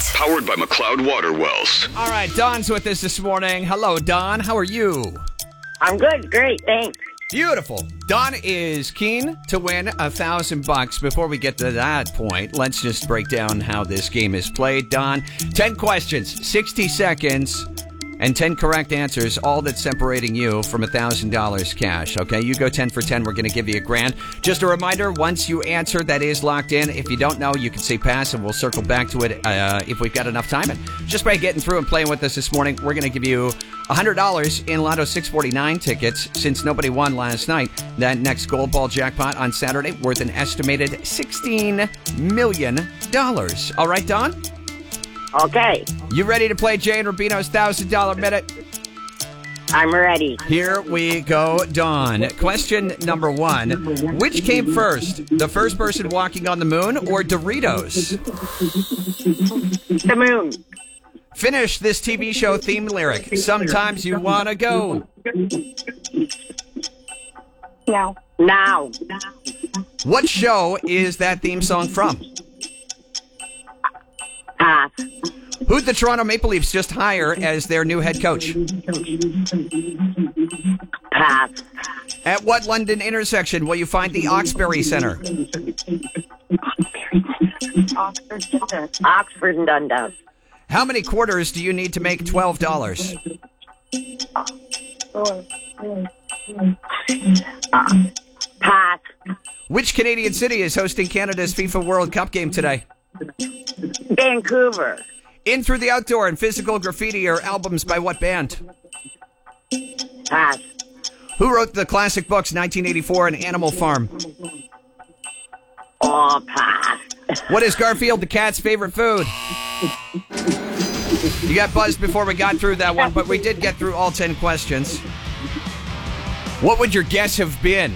Powered by McLeod Water Wells. All right, Don's with us this morning. Hello, Don. How are you? I'm good. Great. Thanks. Beautiful. Don is keen to win $1,000. Before we get to that point, let's just break down how this game is played. Don, 10 questions, 60 seconds, and 10 correct answers, all that's separating you from $1,000 cash. Okay, you go 10 for 10. We're going to give you $1,000. Just a reminder, once you answer, that is locked in. If you don't know, you can say pass, and we'll circle back to it if we've got enough time. And just by getting through and playing with us this morning, we're going to give you $100 in Lotto 649 tickets. Since nobody won last night, that next gold ball jackpot on Saturday worth an estimated $16 million. All right, Don? Okay. You ready to play Jay and Rubino's $1,000 minute? I'm ready. Here we go, Don. Question number 1. Which came first? The first person walking on the moon or Doritos? The moon. Finish this TV show theme lyric. Sometimes you wanna go. Now. What show is that theme song from? Pass. Who'd the Toronto Maple Leafs just hire as their new head coach? Pass. At what London intersection will you find the Oxbury Centre? Oxford and Dundas. How many quarters do you need to make $12? Pass. Which Canadian city is hosting Canada's FIFA World Cup game today? Vancouver. In Through the Outdoor and Physical Graffiti are albums by what band? Pass. Who wrote the classic books 1984 and Animal Farm? Oh, pass. What is Garfield the cat's favorite food? You got buzzed before we got through that one, but we did get through all 10 questions. What would your guess have been?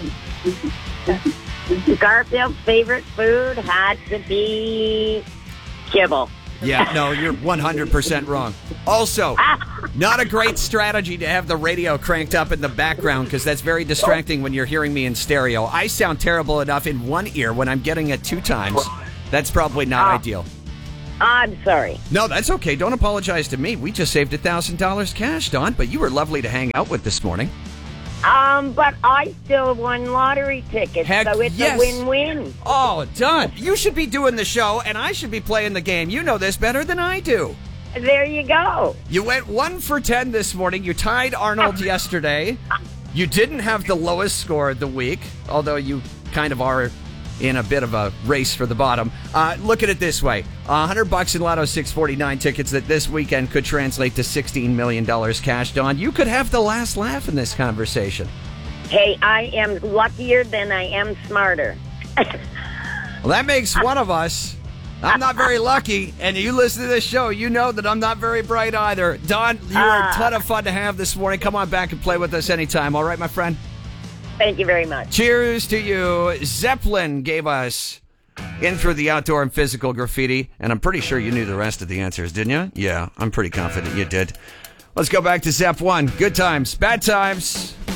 Garfield's favorite food had to be kibble. Yeah, no, you're 100% wrong. Also, not a great strategy to have the radio cranked up in the background because that's very distracting when you're hearing me in stereo. I sound terrible enough in one ear when I'm getting it 2 times. That's probably not ideal. I'm sorry. No, that's okay. Don't apologize to me. We just saved $1,000 cash, Don, but you were lovely to hang out with this morning. But I still won lottery tickets, Heck, so it's yes. a win-win. Oh, Don, you should be doing the show, and I should be playing the game. You know this better than I do. There you go. You went 1 for 10 this morning. You tied Arnold yesterday. You didn't have the lowest score of the week, although you kind of are in a bit of a race for the bottom. Look at it this way. $100 in Lotto 649 tickets that this weekend could translate to $16 million cash, Don. You could have the last laugh in this conversation. Hey, I am luckier than I am smarter. Well, that makes one of us. I'm not very lucky, and you listen to this show, you know that I'm not very bright either. Don, you were a ton of fun to have this morning. Come on back and play with us anytime, all right, my friend? Thank you very much. Cheers to you. Zeppelin gave us In Through the Outdoor and Physical Graffiti, and I'm pretty sure you knew the rest of the answers, didn't you? Yeah, I'm pretty confident you did. Let's go back to Zep 1. Good times, bad times.